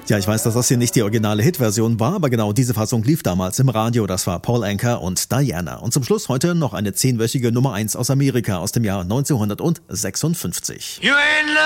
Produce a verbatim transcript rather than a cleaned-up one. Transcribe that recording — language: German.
Ja, ich weiß, dass das hier nicht die originale Hitversion war, aber genau diese Fassung lief damals im Radio. Das war Paul Anka und Diana. Und zum Schluss heute noch eine zehnwöchige Nummer eins aus Amerika aus dem Jahr neunzehnhundertsechsundfünfzig.